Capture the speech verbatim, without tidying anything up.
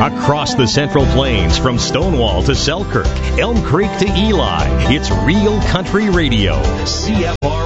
Across the Central Plains, from Stonewall to Selkirk, Elm Creek to Eli, it's Real Country Radio. C F R